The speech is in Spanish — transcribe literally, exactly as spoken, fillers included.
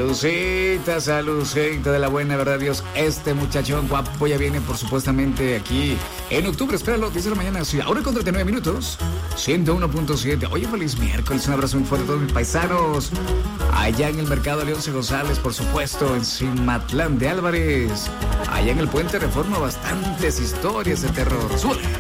Salucita, salucita de la buena, verdad Dios. Este muchachón guapo ya viene por supuestamente aquí en octubre. Espéralo, diez de la mañana. Sí, ahora con treinta y nueve minutos. ciento uno punto siete. Oye, feliz miércoles. Un abrazo muy fuerte a todos mis paisanos. Allá en el mercado Leonce González, por supuesto, en Cimatlán de Álvarez. Allá en el Puente Reforma, bastantes historias de terror. ¡Súbale!